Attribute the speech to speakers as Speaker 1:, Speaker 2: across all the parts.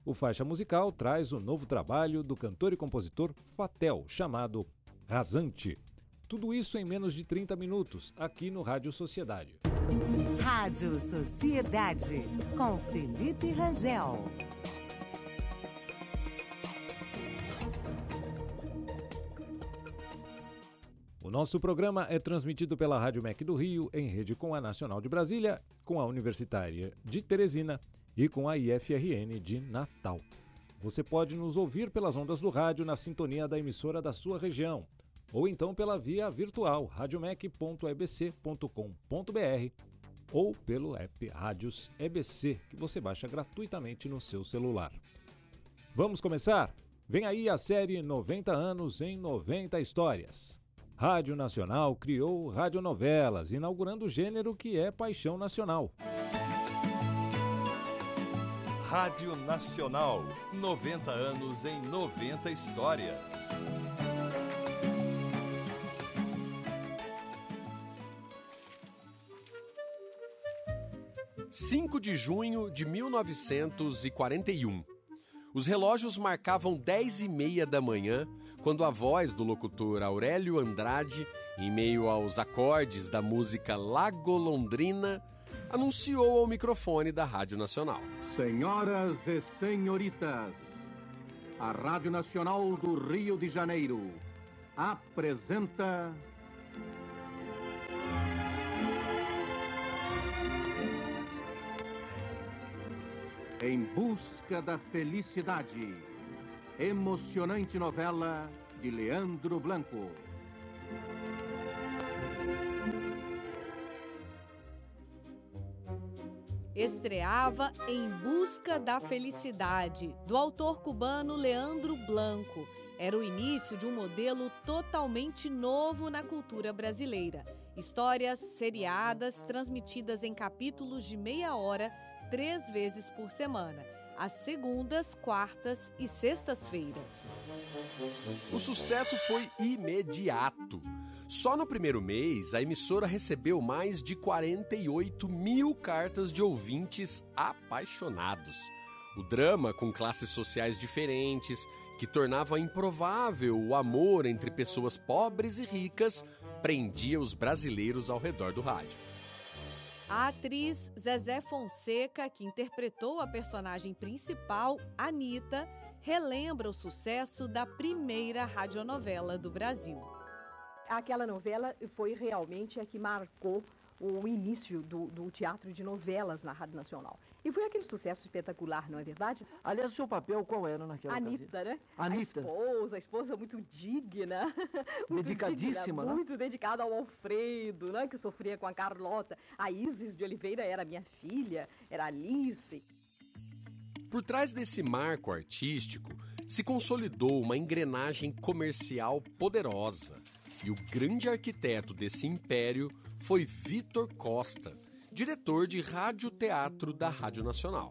Speaker 1: O Faixa Musical traz o novo trabalho do cantor e compositor Fatel, chamado Rasante. Tudo isso em menos de 30 minutos, aqui no Rádio Sociedade.
Speaker 2: Rádio Sociedade, com Felipe Rangel.
Speaker 1: O nosso programa é transmitido pela Rádio MEC do Rio, em rede com a Nacional de Brasília, com a Universitária de Teresina e com a IFRN de Natal. Você pode nos ouvir pelas ondas do rádio na sintonia da emissora da sua região, ou então pela via virtual radiomec.ebc.com.br ou pelo app Rádios EBC, que você baixa gratuitamente no seu celular. Vamos começar? Vem aí a série 90 anos em 90 histórias. Rádio Nacional criou radionovelas, inaugurando o gênero que é paixão nacional.
Speaker 3: Rádio Nacional, 90 anos em 90 histórias.
Speaker 4: (5 de junho de 1941). Os relógios marcavam 10h30 da manhã, quando a voz do locutor Aurélio Andrade, em meio aos acordes da música La Golondrina, anunciou ao microfone da Rádio Nacional.
Speaker 5: Senhoras e senhoritas, a Rádio Nacional do Rio de Janeiro apresenta... Em Busca da Felicidade, emocionante novela de Leandro Blanco.
Speaker 6: Estreava Em Busca da Felicidade, do autor cubano Leandro Blanco. Era o início de um modelo totalmente novo na cultura brasileira. Histórias seriadas, transmitidas em capítulos de meia hora, 3 vezes por semana, às segundas, quartas e sextas-feiras.
Speaker 4: O sucesso foi imediato. Só no primeiro mês, a emissora recebeu mais de 48 mil cartas de ouvintes apaixonados. O drama, com classes sociais diferentes, que tornava improvável o amor entre pessoas pobres e ricas, prendia os brasileiros ao redor do rádio.
Speaker 6: A atriz Zezé Fonseca, que interpretou a personagem principal, Anita, relembra o sucesso da primeira radionovela do Brasil.
Speaker 7: Aquela novela foi realmente a que marcou o início do teatro de novelas na Rádio Nacional. E foi aquele sucesso espetacular, não é verdade?
Speaker 8: Aliás, o seu papel qual era naquela ocasião?
Speaker 7: Anita, né?
Speaker 8: Anita.
Speaker 7: A esposa muito digna.
Speaker 8: Dedicadíssima, né?
Speaker 7: Muito dedicada ao Alfredo, né? Que sofria com a Carlota. A Isis de Oliveira era minha filha, era Alice.
Speaker 4: Por trás desse marco artístico, se consolidou uma engrenagem comercial poderosa. E o grande arquiteto desse império foi Vitor Costa, diretor de radioteatro da Rádio Nacional.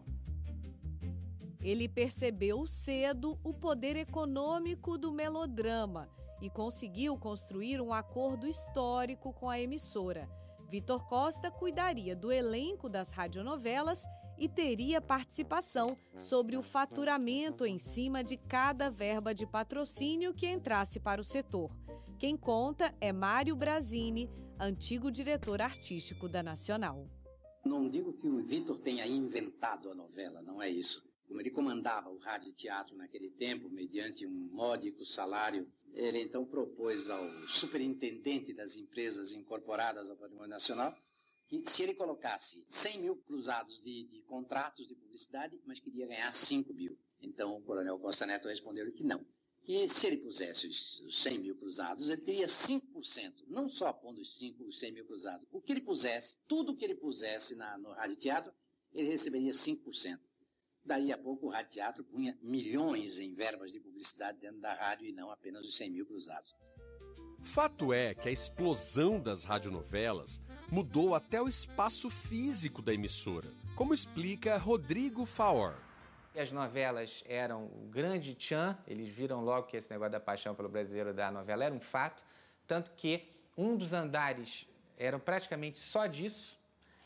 Speaker 6: Ele percebeu cedo o poder econômico do melodrama e conseguiu construir um acordo histórico com a emissora. Vitor Costa cuidaria do elenco das radionovelas e teria participação sobre o faturamento em cima de cada verba de patrocínio que entrasse para o setor. Quem conta é Mário Brazini, antigo diretor artístico da Nacional.
Speaker 9: Não digo que o Vitor tenha inventado a novela, não é isso. Como ele comandava o rádio e teatro naquele tempo, mediante um módico salário, ele então propôs ao superintendente das empresas incorporadas ao Patrimônio Nacional que se ele colocasse 100 mil cruzados de contratos de publicidade, mas queria ganhar 5 mil. Então o coronel Costa Neto respondeu que não. Que se ele pusesse os 100 mil cruzados, ele teria 5%, não só pondo os 100 mil cruzados. O que ele pusesse, tudo o que ele pusesse no rádio teatro, ele receberia 5%. Daí a pouco o rádio teatro punha milhões em verbas de publicidade dentro da rádio e não apenas os 100 mil cruzados.
Speaker 4: Fato é que a explosão das radionovelas mudou até o espaço físico da emissora, como explica Rodrigo Faor.
Speaker 10: As novelas eram o grande tchan, eles viram logo que esse negócio da paixão pelo brasileiro da novela era um fato, tanto que um dos andares era praticamente só disso,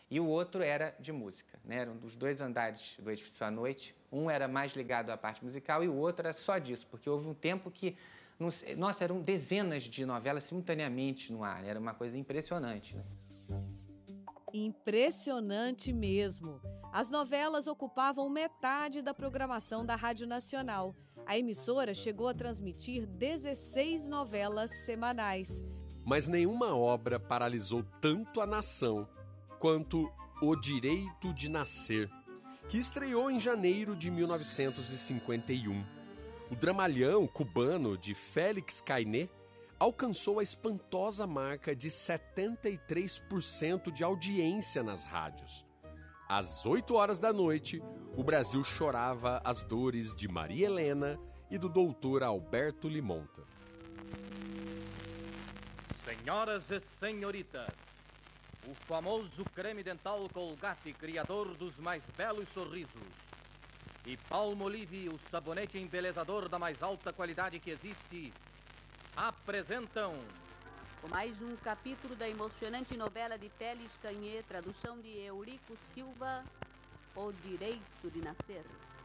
Speaker 10: e o outro era de música, né? Eram dos 2 andares do edifício à noite. Um era mais ligado à parte musical e o outro era só disso, porque houve um tempo que, nossa, eram dezenas de novelas simultaneamente no ar. Era uma coisa impressionante, né?
Speaker 6: Impressionante mesmo. As novelas ocupavam metade da programação da Rádio Nacional. A emissora chegou a transmitir 16 novelas semanais.
Speaker 4: Mas nenhuma obra paralisou tanto a nação quanto O Direito de Nascer, que estreou em janeiro de 1951. O dramalhão cubano de Félix Cainé alcançou a espantosa marca de 73% de audiência nas rádios. Às 8 horas da noite, o Brasil chorava as dores de Maria Helena e do doutor Alberto Limonta.
Speaker 11: Senhoras e senhoritas, o famoso creme dental Colgate, criador dos mais belos sorrisos, e Palmolive, o sabonete embelezador da mais alta qualidade que existe, apresentam
Speaker 12: mais um capítulo da emocionante novela de Félix Cainé, tradução de Eurico Silva, O Direito de Nascer.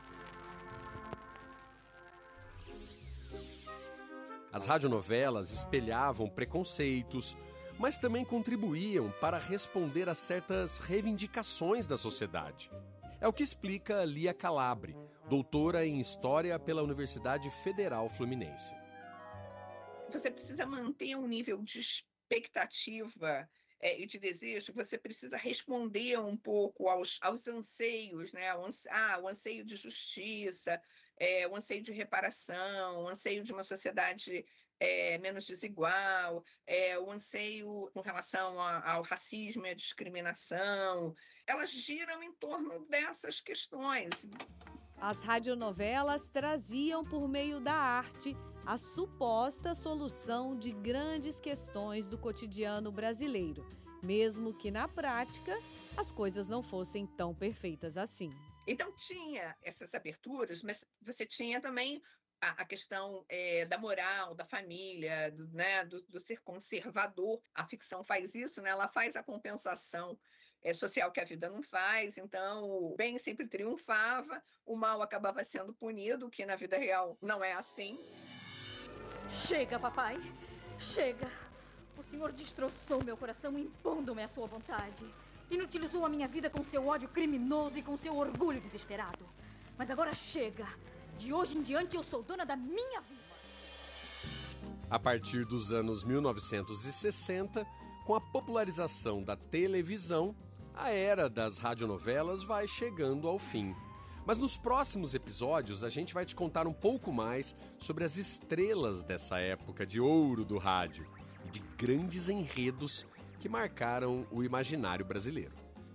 Speaker 4: As radionovelas espelhavam preconceitos, mas também contribuíam para responder a certas reivindicações da sociedade. É o que explica Lia Calabre, doutora em História pela Universidade Federal Fluminense.
Speaker 13: Você precisa manter um nível de expectativa e de desejo, você precisa responder um pouco aos anseios, né? O anseio de justiça, o anseio de reparação, o anseio de uma sociedade menos desigual, o anseio com relação ao racismo e à discriminação. Elas giram em torno dessas questões.
Speaker 6: As radionovelas traziam, por meio da arte, a suposta solução de grandes questões do cotidiano brasileiro, mesmo que na prática as coisas não fossem tão perfeitas assim.
Speaker 13: Então tinha essas aberturas, mas você tinha também a questão da moral, da família, do ser conservador. A ficção faz isso, né? Ela faz a compensação social que a vida não faz, então o bem sempre triunfava, o mal acabava sendo punido, que na vida real não é assim.
Speaker 14: Chega, papai, chega. O senhor destroçou meu coração impondo-me a sua vontade. Inutilizou a minha vida com seu ódio criminoso e com seu orgulho desesperado. Mas agora chega. De hoje em diante eu sou dona da minha vida.
Speaker 4: A partir dos anos 1960, com a popularização da televisão, a era das radionovelas vai chegando ao fim. Mas nos próximos episódios a gente vai te contar um pouco mais sobre as estrelas dessa época de ouro do rádio e de grandes enredos que marcaram o imaginário brasileiro.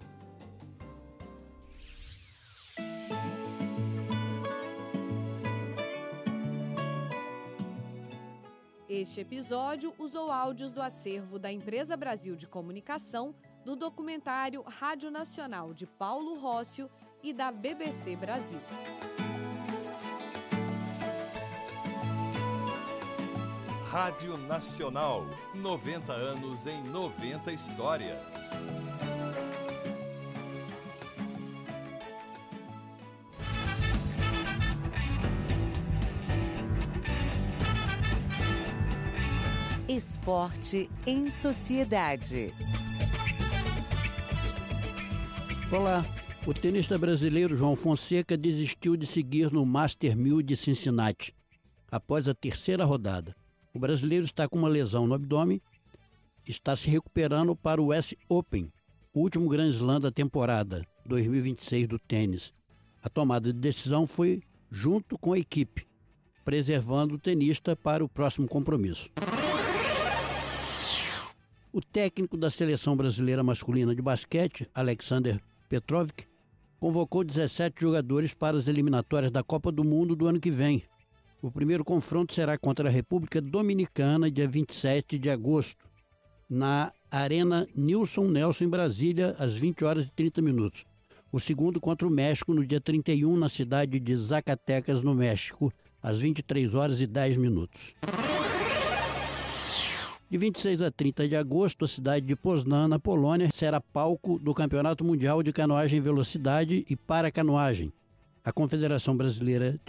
Speaker 6: Este episódio usou áudios do acervo da Empresa Brasil de Comunicação, do documentário Rádio Nacional de Paulo Rócio e da BBC Brasil.
Speaker 3: Rádio Nacional, 90 anos em 90 histórias.
Speaker 2: Esporte em Sociedade.
Speaker 15: Olá, o tenista brasileiro João Fonseca desistiu de seguir no Master 1000 de Cincinnati, após a terceira rodada. O brasileiro está com uma lesão no abdômen, está se recuperando para o US Open, o último Grand Slam da temporada 2026 do tênis. A tomada de decisão foi junto com a equipe, preservando o tenista para o próximo compromisso. O técnico da seleção brasileira masculina de basquete, Alexander Petrovic, convocou 17 jogadores para as eliminatórias da Copa do Mundo do ano que vem. O primeiro confronto será contra a República Dominicana, dia 27 de agosto, na Arena Nilson Nelson, em Brasília, às 20 horas e 30 minutos. O segundo contra o México, no dia 31, na cidade de Zacatecas, no México, às 23 horas e 10 minutos. De 26 a 30 de agosto, a cidade de Poznan, na Polônia, será palco do Campeonato Mundial de Canoagem Velocidade e Paracanoagem. A Confederação Brasileira